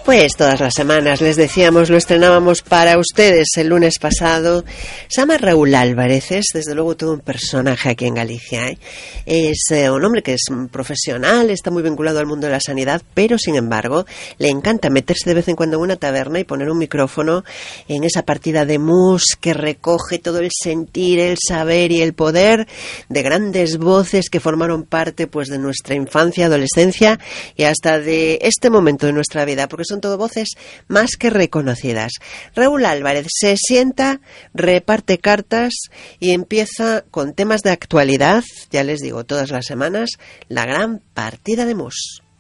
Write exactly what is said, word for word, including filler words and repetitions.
Pues todas las semanas, les decíamos, lo estrenábamos para ustedes el lunes pasado. Se llama Raúl Álvarez, es desde luego todo un personaje aquí en Galicia, ¿eh? Es eh, un hombre que es un profesional, está muy vinculado al mundo de la sanidad, pero sin embargo le encanta meterse de vez en cuando en una taberna y poner un micrófono en esa partida de mus que recoge todo el sentir, el saber y el poder de grandes voces que formaron parte pues de nuestra infancia, adolescencia y hasta de este momento de nuestra vida, porque son todo voces más que reconocidas. Raúl Álvarez se sienta, reparte cartas y empieza con temas de actualidad, ya les digo, todas las semanas, la gran partida de mus.